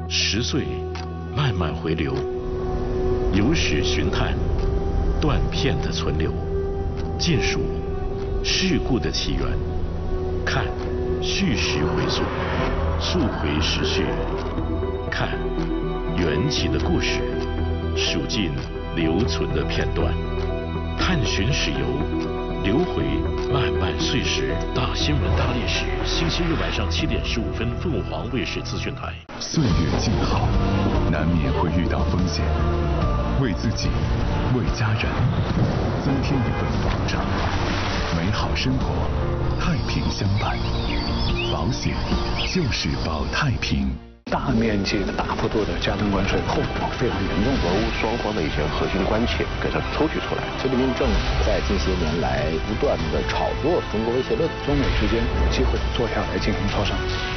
10岁慢慢回流，有史寻探，断片的存留，尽数事故的起源，看叙事回溯，溯回时序，看缘起的故事，数尽留存的片段，探寻史游，留回漫漫岁时。大新闻大历史，星期日晚上7点15分，凤凰卫视资讯台。 岁月静好，难免会遇到风险，为自己，为家人，增添一份保障，美好生活，太平相伴。保险就是保太平。 大面积的大幅度的加征关税，后果非常严重。 俄乌双方的一些核心关切给它抽取出来。 习近平政府在近些年来不断的炒作中国威胁论， 中美之间有机会坐下来进行磋商。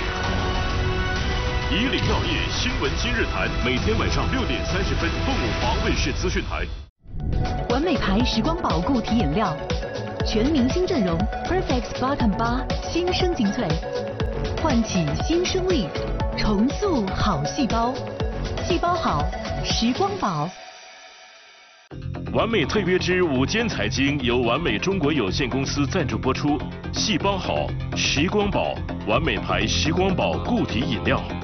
以岭药业新闻今日谈，每天晚上6点30分，凤凰卫视资讯台。 完美牌时光宝固体饮料，全明星阵容 ，Perfect Bottom 8新生精粹，唤起新生力，重塑好细胞，细胞好，时光宝。 完美特约之午间财经由完美中国有限公司赞助播出，细胞好，时光宝，完美牌时光宝固体饮料。